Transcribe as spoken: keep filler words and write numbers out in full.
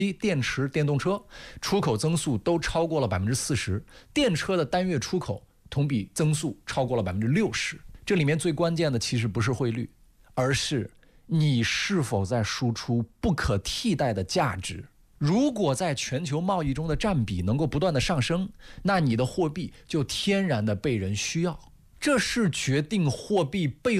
电池、电动车出口增速都超过了百分之四十，电车的单月出口同比增速超过了百分之六十。这里面最关键的其实不是汇率，而是你是否在输出不可替代的价值。如果在全球贸易中的占比能够不断的上升，那你的货币就天然的被人需要。这是决定货币背